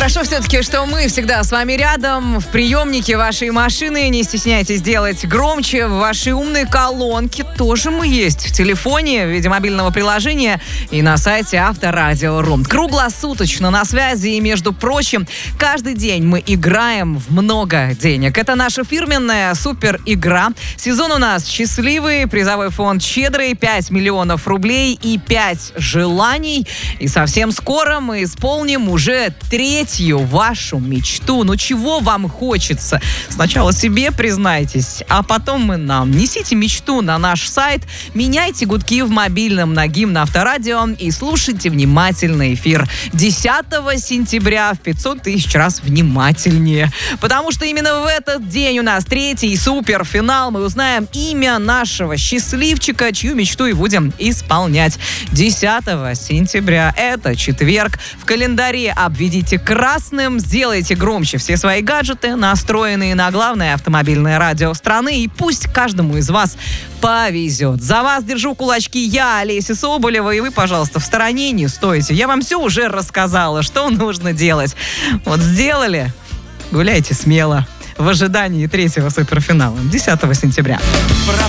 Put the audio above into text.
Хорошо все-таки, что мы всегда с вами рядом, в приемнике вашей машины. Не стесняйтесь делать громче. В вашей умной колонке тоже мы есть. В телефоне, в виде мобильного приложения и на сайте Авторадио.ру. Круглосуточно на связи. И, между прочим, каждый день мы играем в много денег. Это наша фирменная супер игра. Сезон у нас счастливый, призовой фонд щедрый, 5 миллионов рублей и 5 желаний. И совсем скоро мы исполним уже третью вашу мечту. Ну, чего вам хочется? Сначала себе признайтесь, а потом и нам. Несите мечту на наш сайт, меняйте гудки в мобильном на гимн Авторадио и слушайте внимательно эфир 10 сентября в 500 тысяч раз внимательнее. Потому что именно в этот день у нас третий суперфинал. Мы узнаем имя нашего счастливчика, чью мечту и будем исполнять. 10 сентября, это четверг. В календаре обведите красным, сделайте громче все свои гаджеты, настроенные на главное автомобильное радио страны, и пусть каждому из вас повезет. За вас держу кулачки я, Олеся Соболева, и вы, пожалуйста, в стороне не стойте. Я вам все уже рассказала, что нужно делать. Вот сделали, гуляйте смело в ожидании третьего суперфинала 10 сентября.